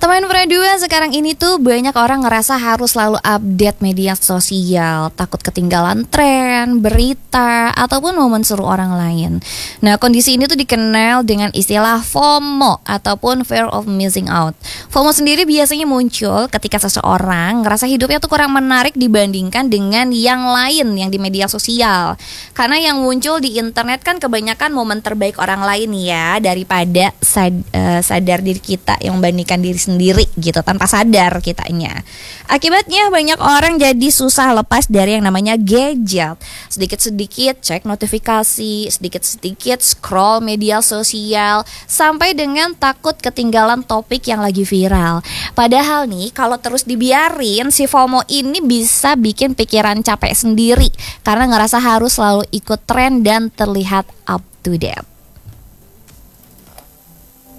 Teman Pradua, sekarang ini tuh banyak orang ngerasa harus selalu update media sosial, takut ketinggalan tren, berita, ataupun momen seru orang lain. Nah, kondisi ini tuh dikenal dengan istilah FOMO ataupun Fear of Missing Out. FOMO sendiri biasanya muncul ketika seseorang ngerasa hidupnya tuh kurang menarik dibandingkan dengan yang lain yang di media sosial. Karena yang muncul di internet kan kebanyakan momen terbaik orang lain ya, daripada sadar diri kita yang membandingkan diri sendiri gitu tanpa sadar kitanya. Akibatnya banyak orang jadi susah lepas dari yang namanya gadget. Sedikit-sedikit cek notifikasi, sedikit-sedikit scroll media sosial, sampai dengan takut ketinggalan topik yang lagi viral. Padahal nih, kalau terus dibiarin, si FOMO ini bisa bikin pikiran capek sendiri karena ngerasa harus selalu ikut tren dan terlihat up to date.